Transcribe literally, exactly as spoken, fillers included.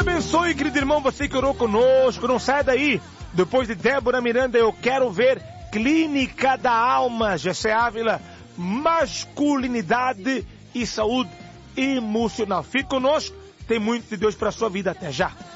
abençoe, querido irmão, você que orou conosco. Não sai daí. Depois de Débora Miranda, eu quero ver Clínica da Alma, Jessé Ávila, masculinidade e saúde emocional. Fique conosco, tem muito de Deus para a sua vida. Até já.